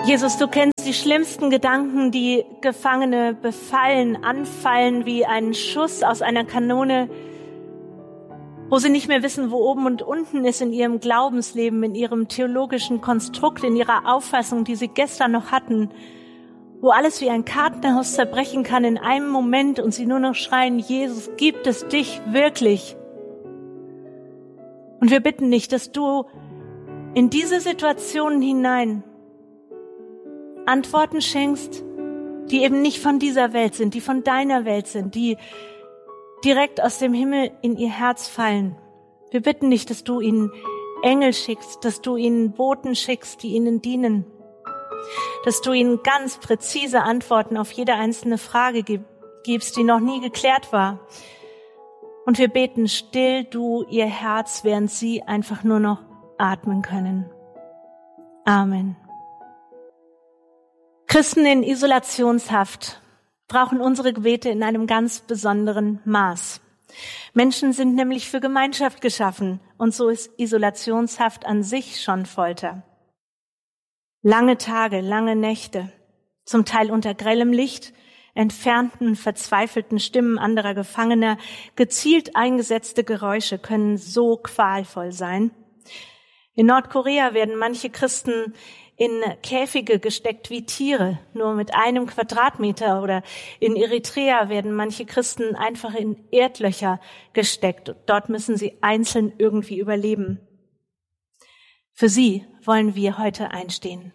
Jesus, du kennst die schlimmsten Gedanken, die Gefangene befallen, anfallen wie ein Schuss aus einer Kanone, wo sie nicht mehr wissen, wo oben und unten ist in ihrem Glaubensleben, in ihrem theologischen Konstrukt, in ihrer Auffassung, die sie gestern noch hatten, wo alles wie ein Kartenhaus zerbrechen kann in einem Moment und sie nur noch schreien, Jesus, gibt es dich wirklich? Und wir bitten dich, dass du in diese Situationen hinein Antworten schenkst, die eben nicht von dieser Welt sind, die von deiner Welt sind, die direkt aus dem Himmel in ihr Herz fallen. Wir bitten dich, dass du ihnen Engel schickst, dass du ihnen Boten schickst, die ihnen dienen, dass du ihnen ganz präzise Antworten auf jede einzelne Frage gibst, die noch nie geklärt war. Und wir beten, still du ihr Herz, während sie einfach nur noch atmen können. Amen. Christen in Isolationshaft brauchen unsere Gebete in einem ganz besonderen Maß. Menschen sind nämlich für Gemeinschaft geschaffen und so ist Isolationshaft an sich schon Folter. Lange Tage, lange Nächte, zum Teil unter grellem Licht, entfernten, verzweifelten Stimmen anderer Gefangener, gezielt eingesetzte Geräusche können so qualvoll sein. In Nordkorea werden manche Christen in Käfige gesteckt wie Tiere, nur mit 1 Quadratmeter, oder in Eritrea werden manche Christen einfach in Erdlöcher gesteckt. Dort müssen sie einzeln irgendwie überleben. Für sie wollen wir heute einstehen.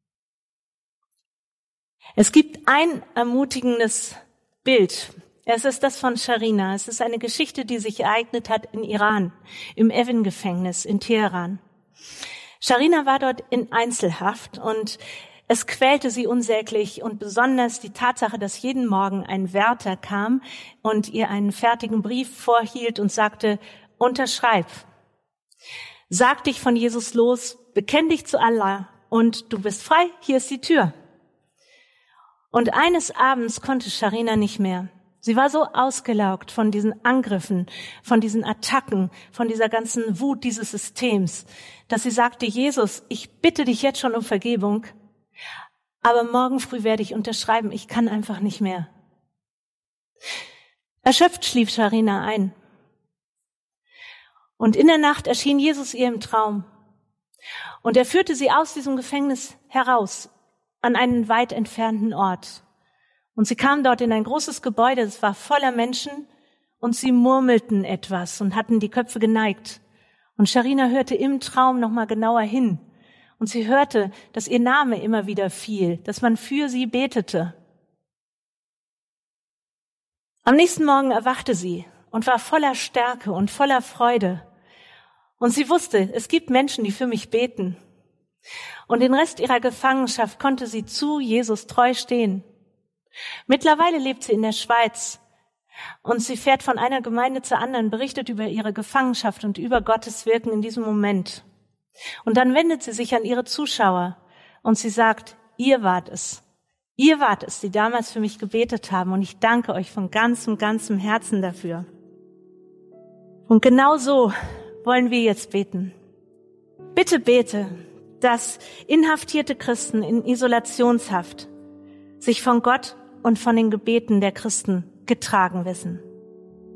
Es gibt ein ermutigendes Bild. Es ist das von Sharina. Es ist eine Geschichte, die sich ereignet hat in Iran, im Evin-Gefängnis in Teheran. Sharina war dort in Einzelhaft und es quälte sie unsäglich und besonders die Tatsache, dass jeden Morgen ein Wärter kam und ihr einen fertigen Brief vorhielt und sagte, unterschreib. Sag dich von Jesus los, bekenn dich zu Allah und du bist frei, hier ist die Tür. Und eines Abends konnte Sharina nicht mehr. Sie war so ausgelaugt von diesen Angriffen, von diesen Attacken, von dieser ganzen Wut dieses Systems, dass sie sagte, Jesus, ich bitte dich jetzt schon um Vergebung, aber morgen früh werde ich unterschreiben, ich kann einfach nicht mehr. Erschöpft schlief Sharina ein. Und in der Nacht erschien Jesus ihr im Traum. Und er führte sie aus diesem Gefängnis heraus, an einen weit entfernten Ort. Und sie kam dort in ein großes Gebäude, es war voller Menschen und sie murmelten etwas und hatten die Köpfe geneigt. Und Sharina hörte im Traum nochmal genauer hin und sie hörte, dass ihr Name immer wieder fiel, dass man für sie betete. Am nächsten Morgen erwachte sie und war voller Stärke und voller Freude. Und sie wusste, es gibt Menschen, die für mich beten. Und den Rest ihrer Gefangenschaft konnte sie zu Jesus treu stehen. Mittlerweile lebt sie in der Schweiz und sie fährt von einer Gemeinde zur anderen, berichtet über ihre Gefangenschaft und über Gottes Wirken in diesem Moment. Und dann wendet sie sich an ihre Zuschauer und sie sagt, ihr wart es, die damals für mich gebetet haben und ich danke euch von ganzem Herzen dafür. Und genau so wollen wir jetzt beten. Bitte bete, dass inhaftierte Christen in Isolationshaft sich von Gott und von den Gebeten der Christen getragen wissen.